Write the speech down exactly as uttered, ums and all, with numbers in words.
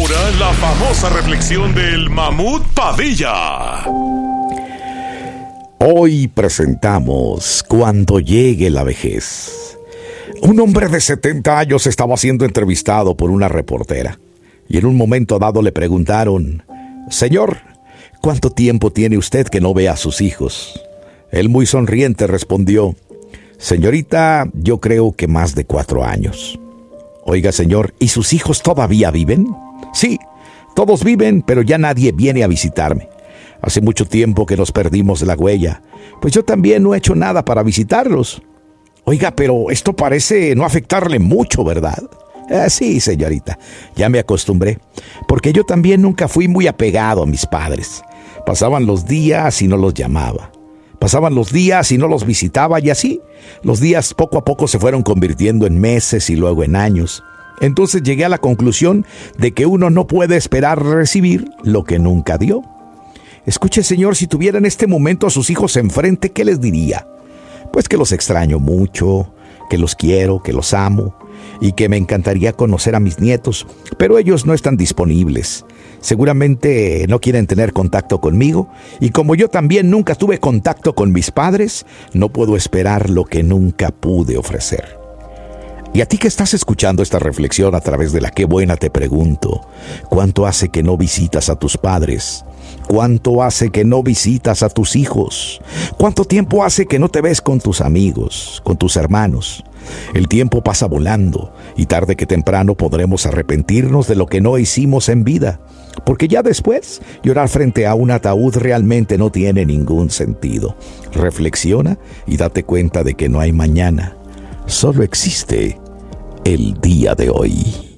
ahora la famosa reflexión del Mamut Padilla. Hoy presentamos Cuando llegue la vejez. Un hombre de setenta años estaba siendo entrevistado por una reportera y en un momento dado le preguntaron: Señor, ¿cuánto tiempo tiene usted que no ve a sus hijos? Él muy sonriente respondió: Señorita, yo creo que más de cuatro años. Oiga, señor, ¿y sus hijos todavía viven? Sí, todos viven, pero ya nadie viene a visitarme. Hace mucho tiempo que nos perdimos de la huella, pues yo también no he hecho nada para visitarlos. Oiga, pero esto parece no afectarle mucho, ¿verdad? Eh, sí, señorita, ya me acostumbré, porque yo también nunca fui muy apegado a mis padres. Pasaban los días y no los llamaba. Pasaban los días y no los visitaba, y así los días poco a poco se fueron convirtiendo en meses y luego en años. Entonces llegué a la conclusión de que uno no puede esperar recibir lo que nunca dio. Escuche, señor, si tuviera en este momento a sus hijos enfrente, ¿qué les diría? Pues que los extraño mucho, que los quiero, que los amo y que me encantaría conocer a mis nietos, pero ellos no están disponibles. Seguramente no quieren tener contacto conmigo, y como yo también nunca tuve contacto con mis padres, no puedo esperar lo que nunca pude ofrecer. Y a ti que estás escuchando esta reflexión a través de La Qué Buena, te pregunto: ¿cuánto hace que no visitas a tus padres? ¿Cuánto hace que no visitas a tus hijos? ¿Cuánto tiempo hace que no te ves con tus amigos, con tus hermanos? El tiempo pasa volando y tarde que temprano podremos arrepentirnos de lo que no hicimos en vida, porque ya después llorar frente a un ataúd realmente no tiene ningún sentido. Reflexiona y date cuenta de que no hay mañana, solo existe el día de hoy.